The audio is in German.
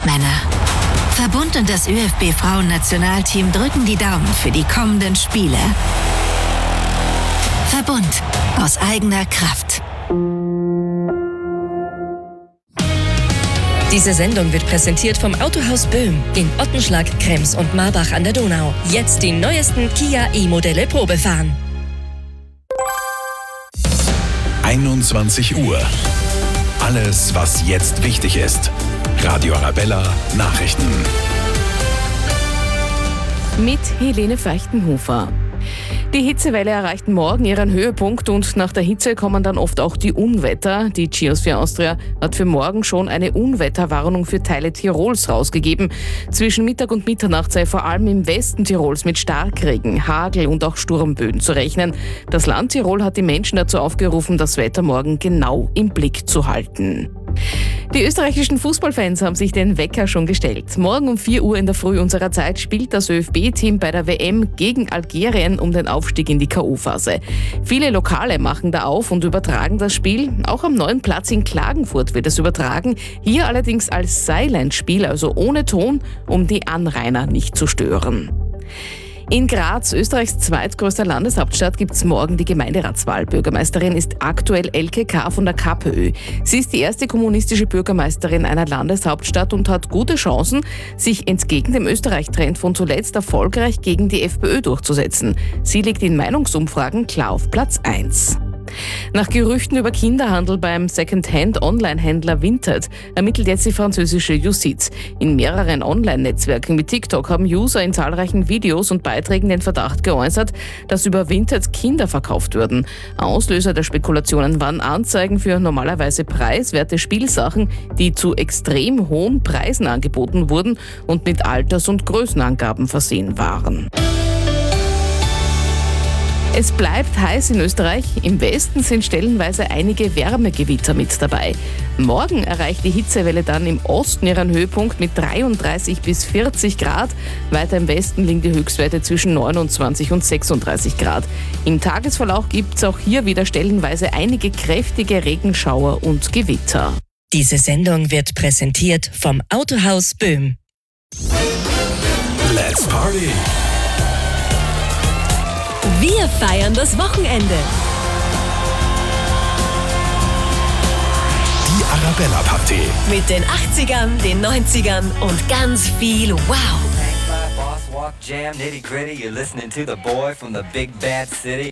Männer. Verbund und das ÖFB-Frauen-Nationalteam drücken die Daumen für die kommenden Spiele. Verbund aus eigener Kraft. Diese Sendung wird präsentiert vom Autohaus Böhm in Ottenschlag, Krems und Marbach an der Donau. Jetzt die neuesten Kia E-Modelle Probe fahren. 21 Uhr. Alles, was jetzt wichtig ist. Radio Arabella Nachrichten. Mit Helene Feuchtenhofer. Die Hitzewelle erreicht morgen ihren Höhepunkt und nach der Hitze kommen dann oft auch die Unwetter. Die Geosphere Austria hat für morgen schon eine Unwetterwarnung für Teile Tirols rausgegeben. Zwischen Mittag und Mitternacht sei vor allem im Westen Tirols mit Starkregen, Hagel und auch Sturmböen zu rechnen. Das Land Tirol hat die Menschen dazu aufgerufen, das Wetter morgen genau im Blick zu halten. Die österreichischen Fußballfans haben sich den Wecker schon gestellt. Morgen um 4 Uhr in der Früh unserer Zeit spielt das ÖFB-Team bei der WM gegen Algerien um den Aufstieg in die K.O.-Phase. Viele Lokale machen da auf und übertragen das Spiel. Auch am neuen Platz in Klagenfurt wird es übertragen. Hier allerdings als Silent-Spiel, also ohne Ton, um die Anrainer nicht zu stören. In Graz, Österreichs zweitgrößter Landeshauptstadt, gibt es morgen die Gemeinderatswahl. Bürgermeisterin ist aktuell Elke K. von der KPÖ. Sie ist die erste kommunistische Bürgermeisterin einer Landeshauptstadt und hat gute Chancen, sich entgegen dem Österreich-Trend von zuletzt erfolgreich gegen die FPÖ durchzusetzen. Sie liegt in Meinungsumfragen klar auf Platz 1. Nach Gerüchten über Kinderhandel beim Second-Hand-Online-Händler Vinted ermittelt jetzt die französische Justiz. In mehreren Online-Netzwerken wie TikTok haben User in zahlreichen Videos und Beiträgen den Verdacht geäußert, dass über Vinted Kinder verkauft würden. Auslöser der Spekulationen waren Anzeigen für normalerweise preiswerte Spielsachen, die zu extrem hohen Preisen angeboten wurden und mit Alters- und Größenangaben versehen waren. Es bleibt heiß in Österreich. Im Westen sind stellenweise einige Wärmegewitter mit dabei. Morgen erreicht die Hitzewelle dann im Osten ihren Höhepunkt mit 33 bis 40 Grad. Weiter im Westen liegen die Höchstwerte zwischen 29 und 36 Grad. Im Tagesverlauf gibt es auch hier wieder stellenweise einige kräftige Regenschauer und Gewitter. Diese Sendung wird präsentiert vom Autohaus Böhm. Let's Party! Wir feiern das Wochenende. Die Arabella Party. Mit den 80ern, den 90ern und ganz viel Wow. Walk, jam, nitty gritty. You're listening to the boy from the big bad city.